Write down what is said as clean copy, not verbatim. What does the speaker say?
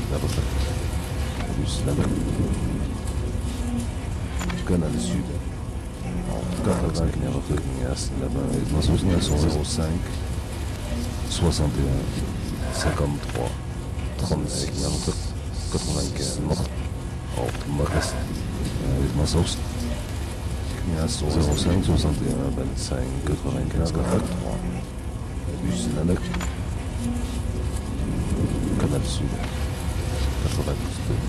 à peu près. Plus là-bas. Canal Sud. 80 Kniarotognias, là-bas. Les souvenirs sont 05 61 53 36 95 auf Makas. Les Massos. Knias 05 61 25 95 83. Bus Nanak. Canal Sud. 92.